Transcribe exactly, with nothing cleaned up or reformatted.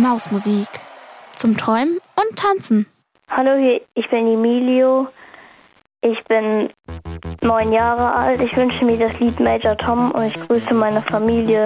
Mausmusik. Zum Träumen und Tanzen. Hallo, hier, ich bin Emilio. Ich bin neun Jahre alt. Ich wünsche mir das Lied Major Tom und ich grüße meine Familie.